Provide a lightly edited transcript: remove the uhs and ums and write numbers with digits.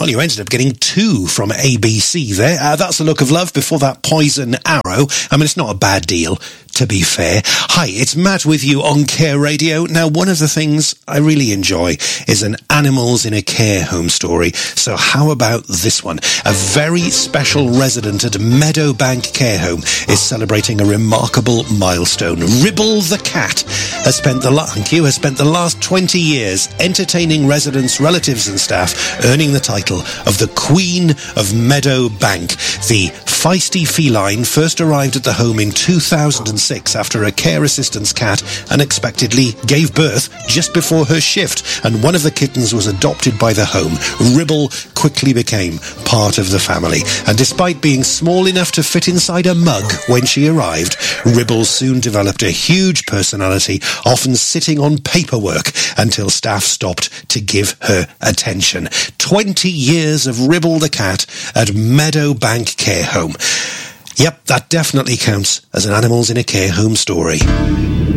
Well, you ended up getting 2 from ABC there. That's A Look of Love. Before that, Poison Arrow. I mean, it's not a bad deal, to be fair. Hi, it's Matt with you on Care Radio. Now, one of the things I really enjoy is an animals in a care home story. So how about this one? A very special resident at Meadowbank Care Home is celebrating a remarkable milestone. Ribble the cat has spent the last 20 years entertaining residents, relatives and staff, earning the title of the Queen of Meadowbank. The feisty feline first arrived at the home in 2006 after a care assistant's cat unexpectedly gave birth just before her shift, and one of the kittens was adopted by the home. Ribble quickly became part of the family, and despite being small enough to fit inside a mug when she arrived, Ribble soon developed a huge personality, often sitting on paperwork until staff stopped to give her attention. 20 years of Ribble the cat at Meadowbank Care Home. Yep, that definitely counts as an Animals in a Care Home story.